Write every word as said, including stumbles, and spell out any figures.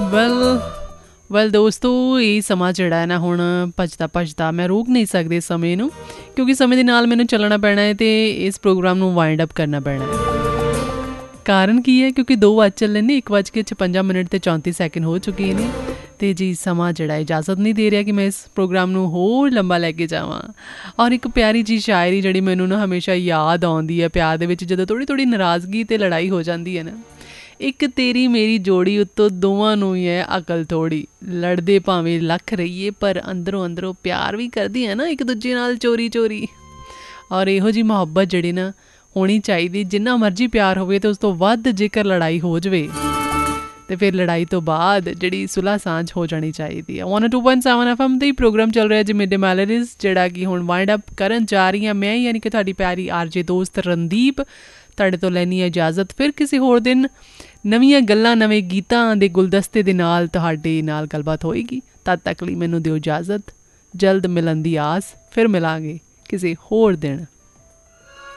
Well well ਦੋਸਤੋ, ਇਹ ਸਮਾਂ ਜਿਹੜਾ ਹੈ ਨਾ ਹੁਣ ਭੱਜਦਾ ਭੱਜਦਾ ਮੈਂ ਰੋਕ ਨਹੀਂ ਸਕਦੀ ਸਮੇਂ ਨੂੰ, ਕਿਉਂਕਿ ਸਮੇਂ ਦੇ ਨਾਲ ਮੈਨੂੰ ਚੱਲਣਾ ਪੈਣਾ ਹੈ ਅਤੇ ਇਸ ਪ੍ਰੋਗਰਾਮ ਨੂੰ ਵਾਈਂਡ ਅਪ ਕਰਨਾ ਪੈਣਾ ਹੈ। ਕਾਰਨ ਕੀ ਹੈ, ਕਿਉਂਕਿ ਦੋ ਵੱਜ ਚੱਲੇ ਨੇ, ਇੱਕ ਵੱਜ ਕੇ ਛਪੰਜਾ ਮਿੰਟ ਅਤੇ ਚੌਂਤੀ ਸੈਕਿੰਡ ਹੋ ਚੁੱਕੇ ਨੇ ਅਤੇ ਜੀ ਸਮਾਂ ਜਿਹੜਾ ਇਜਾਜ਼ਤ ਨਹੀਂ ਦੇ ਰਿਹਾ ਕਿ ਮੈਂ ਇਸ ਪ੍ਰੋਗਰਾਮ ਨੂੰ ਹੋਰ ਲੰਬਾ ਲੈ ਕੇ ਜਾਵਾਂ। ਔਰ ਇੱਕ ਪਿਆਰੀ ਜੀ ਸ਼ਾਇਰੀ ਜਿਹੜੀ ਮੈਨੂੰ ਨਾ ਹਮੇਸ਼ਾ ਯਾਦ ਆਉਂਦੀ ਹੈ ਪਿਆਰ ਦੇ ਵਿੱਚ, ਜਦੋਂ ਥੋੜ੍ਹੀ ਥੋੜ੍ਹੀ ਨਾਰਾਜ਼ਗੀ ਅਤੇ ਲੜਾਈ ਹੋ ਜਾਂਦੀ ਹੈ ਨਾ, ਇੱਕ ਤੇਰੀ ਮੇਰੀ ਜੋੜੀ ਉੱਤੋਂ ਦੋਵਾਂ ਨੂੰ ਹੀ ਹੈ ਅਕਲ ਥੋੜ੍ਹੀ, ਲੜਦੇ ਭਾਵੇਂ ਲੱਖ ਰਹੀਏ ਪਰ ਅੰਦਰੋਂ ਅੰਦਰੋਂ ਪਿਆਰ ਵੀ ਕਰਦੀ ਹੈ ਨਾ ਇੱਕ ਦੂਜੇ ਨਾਲ ਚੋਰੀ ਚੋਰੀ। ਔਰ ਇਹੋ ਜਿਹੀ ਮੁਹੱਬਤ ਜਿਹੜੀ ਨਾ ਹੋਣੀ ਚਾਹੀਦੀ, ਜਿੰਨਾ ਮਰਜ਼ੀ ਪਿਆਰ ਹੋਵੇ ਅਤੇ ਉਸ ਤੋਂ ਵੱਧ ਜੇਕਰ ਲੜਾਈ ਹੋ ਜਾਵੇ ਅਤੇ ਫਿਰ ਲੜਾਈ ਤੋਂ ਬਾਅਦ ਜਿਹੜੀ ਸੁਲ੍ਹਾ ਸਾਂਝ ਹੋ ਜਾਣੀ ਚਾਹੀਦੀ ਹੈ। One two point seven F M 'ਤੇ ਹੀ ਪ੍ਰੋਗਰਾਮ ਚੱਲ ਰਿਹਾ ਜੀ ਮਿਡ ਡੇ ਮੈਲੋਡੀਜ਼, ਜਿਹੜਾ ਕਿ ਹੁਣ ਵਾਈਂਡ ਅਪ ਕਰਨ ਜਾ ਰਹੀ ਹਾਂ ਮੈਂ, ਯਾਨੀ ਕਿ ਤੁਹਾਡੀ ਪਿਆਰੀ ਆਰ ਜੇ ਦੋਸਤ ਰਣਦੀਪ ਤੁਹਾਡੇ ਤੋਂ ਲੈਣੀ ਹੈ ਇਜਾਜ਼ਤ। ਫਿਰ ਕਿਸੇ ਹੋਰ ਦਿਨ ਨਵੀਆਂ ਗੱਲਾਂ ਨਵੇਂ ਗੀਤਾਂ ਦੇ ਗੁਲਦਸਤੇ ਦੇ ਨਾਲ ਤੁਹਾਡੇ ਨਾਲ ਗੱਲਬਾਤ ਹੋਏਗੀ। ਤਦ ਤੱਕ ਲਈ ਮੈਨੂੰ ਦਿਓ ਇਜਾਜ਼ਤ, ਜਲਦ ਮਿਲਣ ਦੀ ਆਸ, ਫਿਰ ਮਿਲਾਂਗੇ ਕਿਸੇ ਹੋਰ ਦਿਨ।